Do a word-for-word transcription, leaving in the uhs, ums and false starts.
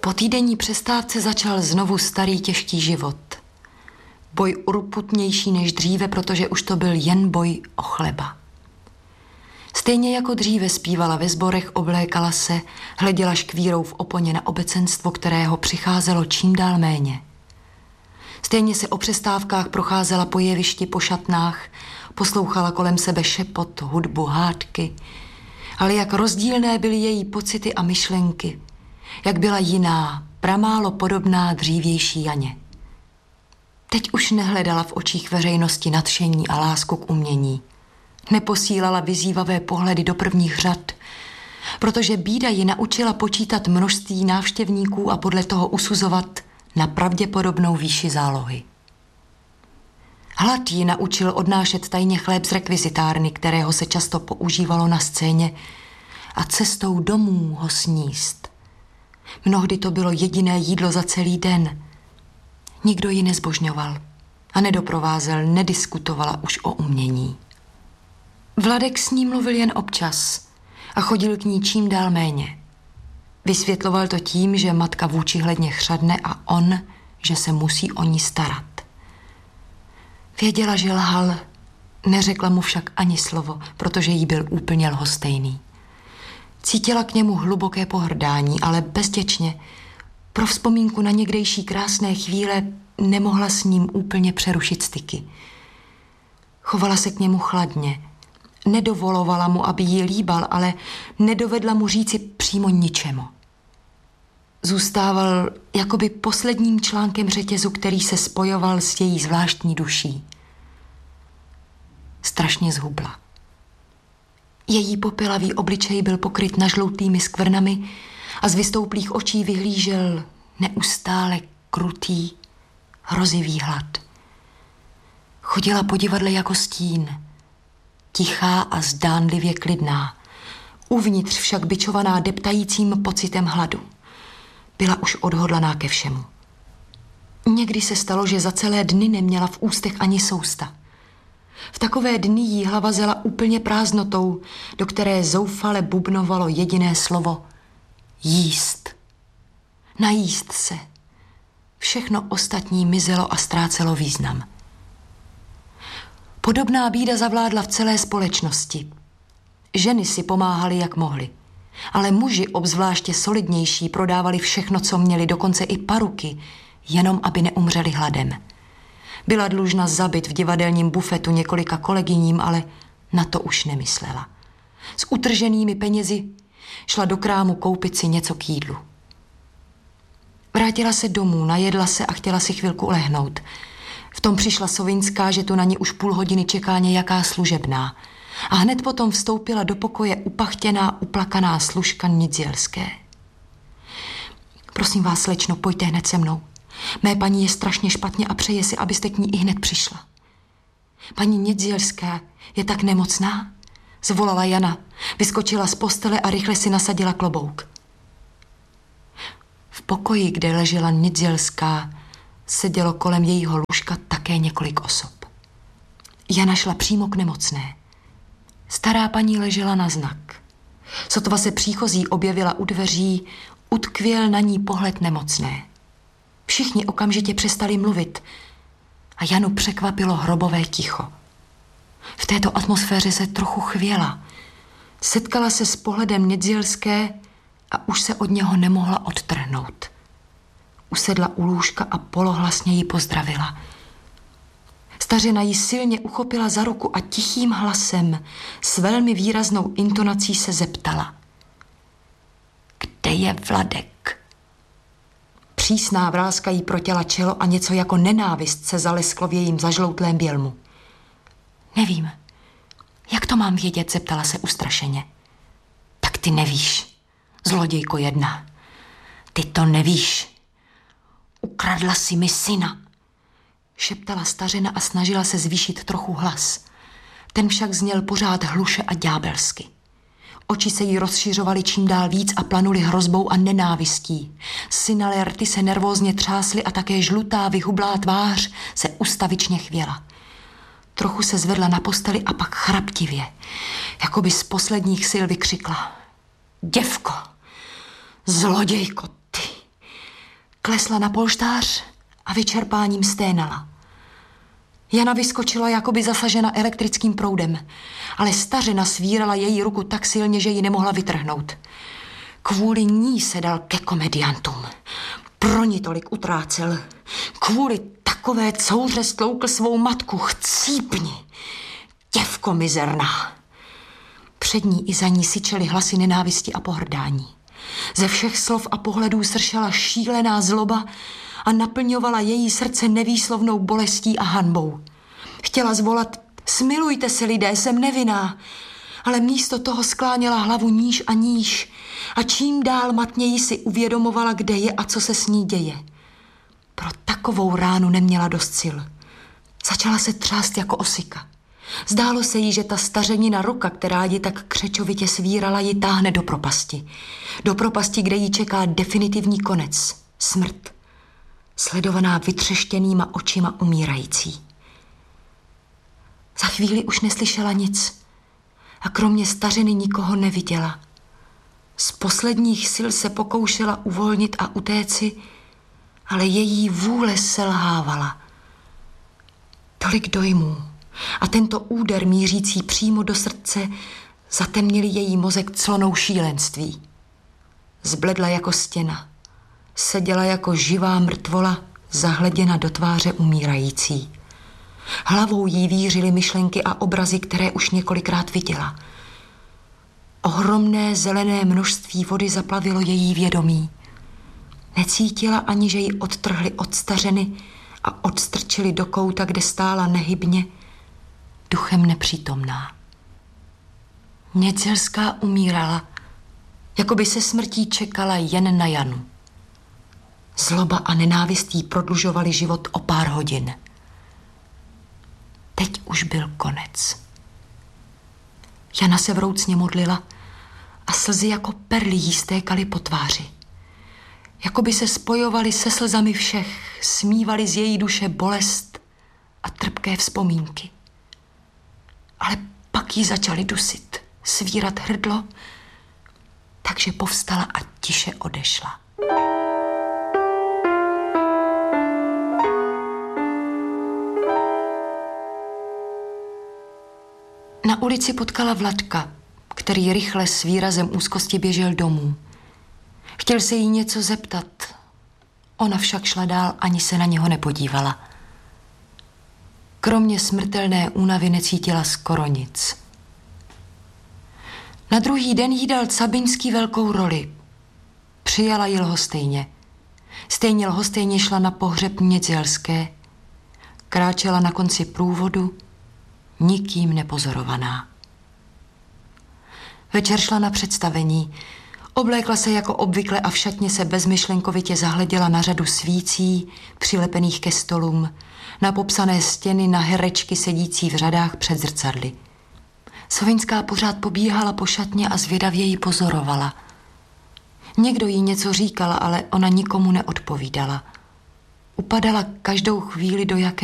Po týdenní přestávce začal znovu starý těžký život. Boj urputnější než dříve, protože už to byl jen boj o chleba. Stejně jako dříve zpívala ve sborech, oblékala se, hleděla škvírou v oponě na obecenstvo, kterého přicházelo čím dál méně. Stejně se o přestávkách procházela po jevišti, po šatnách, poslouchala kolem sebe šepot, hudbu, hádky, ale jak rozdílné byly její pocity a myšlenky, jak byla jiná, pramálo podobná dřívější Janě. Teď už nehledala v očích veřejnosti nadšení a lásku k umění. Neposílala vyzývavé pohledy do prvních řad, protože bída ji naučila počítat množství návštěvníků a podle toho usuzovat na pravděpodobnou výši zálohy. Hlad ji naučil odnášet tajně chléb z rekvizitárny, kterého se často používalo na scéně, a cestou domů ho sníst. Mnohdy to bylo jediné jídlo za celý den. Nikdo ji nezbožňoval a nedoprovázel, nediskutovala už o umění. Vladek s ní mluvil jen občas a chodil k ní čím dál méně. Vysvětloval to tím, že matka vůči hledně chřadne a on, že se musí o ní starat. Věděla, že lhal, neřekla mu však ani slovo, protože jí byl úplně lhostejný. Cítila k němu hluboké pohrdání, ale bezděčně, pro vzpomínku na někdejší krásné chvíle, nemohla s ním úplně přerušit styky. Chovala se k němu chladně, nedovolovala mu, aby jí líbal, ale nedovedla mu říci přímo ničemu. Zůstával jakoby posledním článkem řetězu, který se spojoval s její zvláštní duší. Strašně zhubla. Její popelavý obličej byl pokryt nažloutými skvrnami a z vystouplých očí vyhlížel neustále krutý, hrozivý hlad. Chodila po divadle jako stín, tichá a zdánlivě klidná, uvnitř však bičovaná deptajícím pocitem hladu. Byla už odhodlaná ke všemu. Někdy se stalo, že za celé dny neměla v ústech ani sousta. V takové dny jí hlava zela úplně prázdnotou, do které zoufale bubnovalo jediné slovo jíst. Najíst se. Všechno ostatní mizelo a ztrácelo význam. Podobná bída zavládla v celé společnosti. Ženy si pomáhaly, jak mohly. Ale muži, obzvláště solidnější, prodávali všechno, co měli, dokonce i paruky, jenom aby neumřeli hladem. Byla dlužna zabit v divadelním bufetu několika kolegyním, ale na to už nemyslela. S utrženými penězi šla do krámu koupit si něco k jídlu. Vrátila se domů, najedla se a chtěla si chvilku lehnout. V tom přišla Sovinská, že tu na ní už půl hodiny čeká nějaká služebná. A hned potom vstoupila do pokoje upachtěná, uplakaná služka Nidzielské. Prosím vás, slečno, pojďte hned se mnou. Mé paní je strašně špatně a přeje si, abyste k ní i hned přišla. Paní Nidzielská je tak nemocná? Zvolala Jana, vyskočila z postele a rychle si nasadila klobouk. V pokoji, kde ležela Nidzielská, sedělo kolem jejího lůžka také několik osob. Jana šla přímo k nemocné. Stará paní ležela na znak. Sotva se příchozí objevila u dveří, utkvěl na ní pohled nemocné. Všichni okamžitě přestali mluvit a Janu překvapilo hrobové ticho. V této atmosféře se trochu chvěla. Setkala se s pohledem Nidzielské a už se od něho nemohla odtrhnout. Usedla u lůžka a polohlasně ji pozdravila. Stařena ji silně uchopila za ruku a tichým hlasem s velmi výraznou intonací se zeptala. Kde je Vladek? Přísná vrázka jí protěla čelo a něco jako nenávist se zalesklo v jejím zažloutlém bělmu. Nevím. Jak to mám vědět? Zeptala se ustrašeně. Tak ty nevíš, zlodějko jedna. Ty to nevíš. Ukradla si mi syna. Šeptala stařena a snažila se zvýšit trochu hlas. Ten však zněl pořád hluše a ďábelsky. Oči se jí rozšiřovaly čím dál víc a planuly hrozbou a nenávistí. Synalé rty se nervózně třásly a také žlutá, vyhublá tvář se ustavičně chvěla. Trochu se zvedla na posteli a pak chraptivě, jako by z posledních sil vykřikla. Děvko, zlodějko, ty, Klesla na polštář a vyčerpáním sténala. Jana vyskočila, jakoby zasažena elektrickým proudem, ale stařena svírala její ruku tak silně, že ji nemohla vytrhnout. Kvůli ní se dal ke komediantům. Pro ní tolik utrácel. Kvůli takové couře stloukl svou matku. Chcípni, děvko mizerná. Před ní i za ní syčely hlasy nenávisti a pohrdání. Ze všech slov a pohledů sršela šílená zloba a naplňovala její srdce nevýslovnou bolestí a hanbou. Chtěla zvolat: smilujte se, lidé, jsem nevinná, ale místo toho skláněla hlavu níž a níž a čím dál matněji si uvědomovala, kde je a co se s ní děje. Pro takovou ránu neměla dost sil. Začala se třást jako osika. Zdálo se jí, že ta stařenina ruka, která ji tak křečovitě svírala, ji táhne do propasti. Do propasti, kde jí čeká definitivní konec. Smrt. Sledovaná vytřeštěnýma očima umírající. Za chvíli už neslyšela nic a kromě stařiny nikoho neviděla. Z posledních sil se pokoušela uvolnit a utéci, ale její vůle selhávala. Tolik dojmů a tento úder mířící přímo do srdce zatemnili její mozek clonou šílenství. Zbledla jako stěna. Seděla jako živá mrtvola, zahleděna do tváře umírající. Hlavou jí vířily myšlenky a obrazy, které už několikrát viděla. Ohromné zelené množství vody zaplavilo její vědomí. Necítila ani, že ji odtrhli od stařeny a odstrčili do kouta, kde stála nehybně, duchem nepřítomná. Nědzelská umírala, jako by se smrtí čekala jen na Janu. Zloba a nenávist jí prodlužovaly život o pár hodin. Teď už byl konec. Jana se vroucně modlila a slzy jako perly jí stékaly po tváři. Jakoby se spojovaly se slzami všech, smívaly z její duše bolest a trpké vzpomínky. Ale pak jí začaly dusit, svírat hrdlo, takže povstala a tiše odešla. Na ulici potkala Vladka, který rychle s výrazem úzkosti běžel domů. Chtěl se jí něco zeptat. Ona však šla dál, ani se na něho nepodívala. Kromě smrtelné únavy necítila skoro nic. Na druhý den jí dal Cabiňský velkou roli. Přijala ji lhostejně. Stejně lhostejně šla na pohřeb Nědzelské. Kráčela na konci průvodu, nikým nepozorovaná. Večer šla na představení. Oblékla se jako obvykle a v šatně se bezmyšlenkovitě zahleděla na řadu svící, přilepených ke stolům, na popsané stěny, na herečky sedící v řadách před zrcadly. Sovinská pořád pobíhala po šatně a zvědavě ji pozorovala. Někdo jí něco říkal, ale ona nikomu neodpovídala. Upadala každou chvíli do jaké